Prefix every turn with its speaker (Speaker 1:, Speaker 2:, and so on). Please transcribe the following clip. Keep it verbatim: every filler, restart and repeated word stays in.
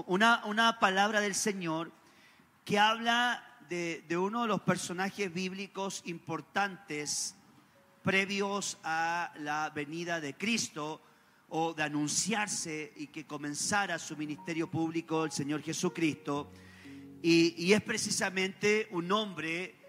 Speaker 1: una, una palabra del Señor que habla de, de uno de los personajes bíblicos importantes previos a la venida de Cristo, o de anunciarse y que comenzara su ministerio público el Señor Jesucristo. Y, y es precisamente un hombre